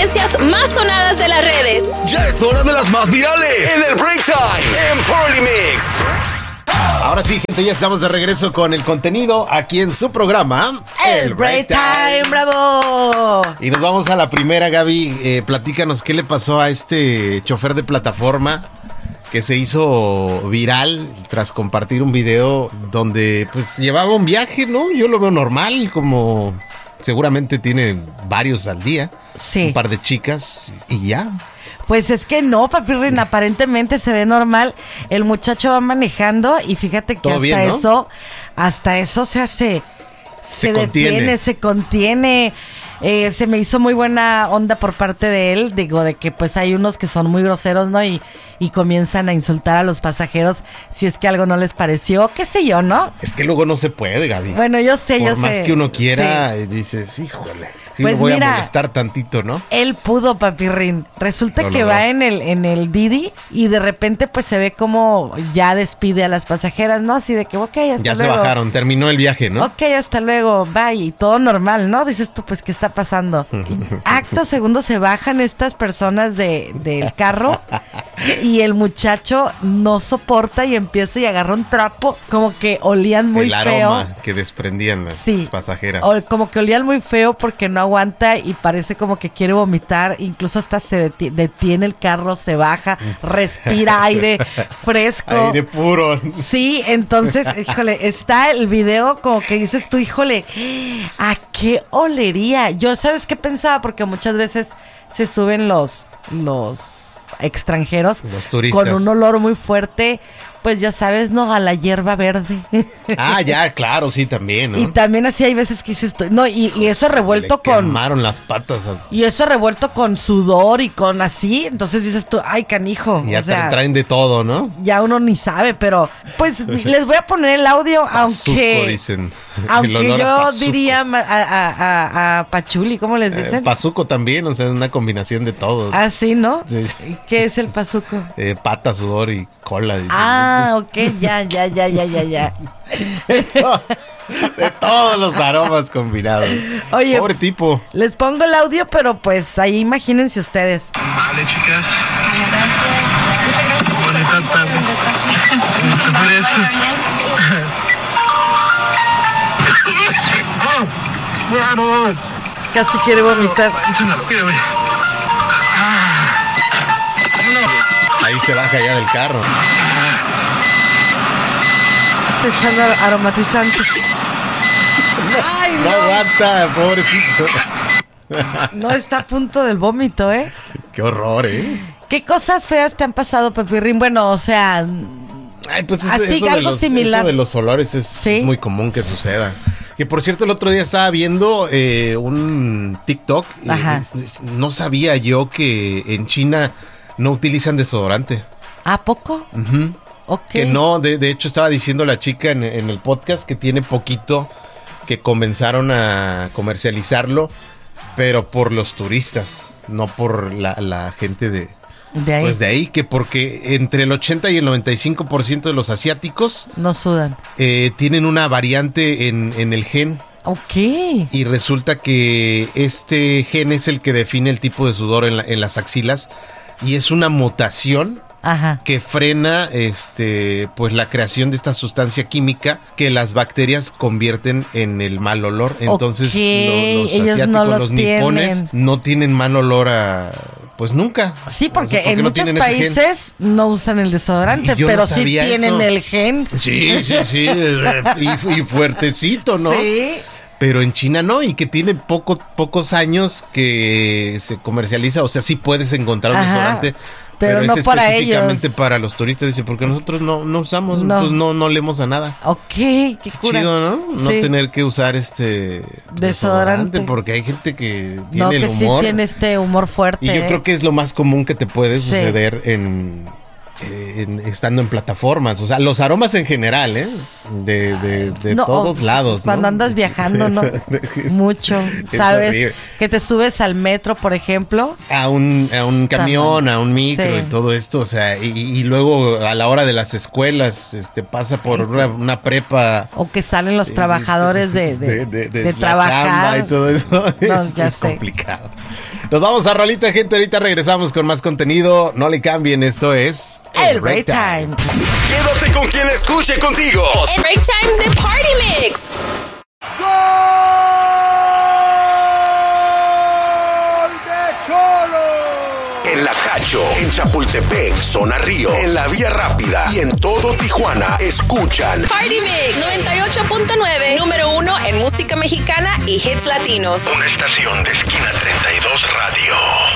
tendencias más sonadas de las redes. Ya es hora de las más virales en el Break Time en Polymix. Ahora sí, gente, ya estamos de regreso con el contenido aquí en su programa, El Break Time, bravo. Y nos vamos a la primera, Gaby. Platícanos qué le pasó a este chofer de plataforma que se hizo viral tras compartir un video donde pues llevaba un viaje, ¿no? Yo lo veo normal, como seguramente tiene varios al día. Sí. Un par de chicas y ya. Pues es que no, papi Rin, aparentemente se ve normal. El muchacho va manejando y fíjate que hasta eso se hace, se detiene, se contiene. Se me hizo muy buena onda por parte de él, digo, de que pues hay unos que son muy groseros, ¿no? Y comienzan a insultar a los pasajeros si es que algo no les pareció, qué sé yo, ¿no? Es que luego no se puede, Gaby. Bueno, yo sé. Por más que uno quiera, dices, híjole. Sí, pues voy a molestar tantito, ¿no? Él pudo, papirrín. Resulta que va en el Didi y de repente pues se ve como ya despide a las pasajeras, ¿no? Así de que, ok, hasta luego. Ya se bajaron, terminó el viaje, ¿no? Ok, hasta luego, bye. Y todo normal, ¿no? Dices tú, pues, ¿qué está pasando? Acto segundo se bajan estas personas del carro y el muchacho no soporta y empieza y agarra un trapo, como que olían muy feo. El aroma que desprendían las pasajeras. Como que olían muy feo porque no aguanta y parece como que quiere vomitar, incluso hasta se detiene el carro, se baja, respira aire fresco. Aire puro. Sí, entonces, híjole, está el video como que dices tú, híjole, ¿a qué olería? Yo, ¿sabes qué pensaba? Porque muchas veces se suben los extranjeros, los turistas, con un olor muy fuerte, pues ya sabes, ¿no? A la hierba verde. Ah, ya, claro, sí, también, ¿no? Y también así hay veces que dices, no, y eso revuelto le quemaron las patas. Y eso revuelto con sudor y con así, entonces dices tú, ay, canijo. Ya te traen de todo, ¿no? Ya uno ni sabe, pero pues les voy a poner el audio, Pazuco, dicen. Aunque yo diría a pachuli, ¿cómo les dicen? Pazuco también, o sea, una combinación de todo. Ah, sí, ¿no? Sí. ¿Qué es el pazuco? Pata, sudor y cola. Ok, ya. De todos los aromas combinados. Oye, pobre tipo. Les pongo el audio, pero pues ahí imagínense ustedes. Vale, chicas. Bonita tarde. Por eso. Casi quiere vomitar. Ahí se baja ya del carro. Está echando aromatizante. Ay, no aguanta, pobrecito. No, está a punto del vómito, ¿eh? Qué horror, ¿eh? ¿Qué cosas feas te han pasado, Pepirrín? Bueno, o sea, ay, pues así, algo similar. Eso de los olores es muy común que suceda. Que por cierto, el otro día estaba viendo un TikTok. No sabía yo que en China no utilizan desodorante. ¿A poco? Uh-huh. Okay. Que no, de hecho estaba diciendo la chica en el podcast que tiene poquito que comenzaron a comercializarlo, pero por los turistas, no por la gente de ahí. Pues de ahí, que porque entre el 80 y el 95% de los asiáticos no sudan. Tienen una variante en el gen. Ok. Y resulta que este gen es el que define el tipo de sudor en las axilas y es una mutación. Ajá. Que frena pues la creación de esta sustancia química que las bacterias convierten en el mal olor. Entonces los asiáticos, los nipones no tienen mal olor pues nunca. Sí, porque en muchos países no usan el desodorante, pero sí tienen el gen. Sí, y fuertecito, ¿no? Sí. Pero en China no, y que tiene pocos años que se comercializa, o sea, sí puedes encontrar un desodorante. Pero no para ellos. Específicamente para los turistas, dice, porque nosotros no usamos, pues no olemos a nada. Ok, qué cura. Chido, ¿no? No tener que usar desodorante, porque hay gente que tiene el humor. Sí tiene humor fuerte. Y yo creo que es lo más común que te puede suceder en estando en plataformas, o sea, los aromas en general, de todos lados. Cuando andas viajando, ¿no? Mucho, ¿sabes? Que te subes al metro, por ejemplo. A un camión, a un micro y todo esto, o sea, y luego a la hora de las escuelas, pasa por una prepa. O que salen los trabajadores de trabajar. Y todo eso, es complicado. Nos vamos a rolita, gente, ahorita regresamos con más contenido, no le cambien, esto es... El Break Time. Quédate con quien escuche contigo. El Break Time de Party Mix. ¡Gol de Cholo! En La Cacho, en Chapultepec, Zona Río, en la Vía Rápida y en todo Tijuana, escuchan Party Mix 98.9, número 1 en música mexicana y hits latinos. Una estación de Esquina 32 Radio.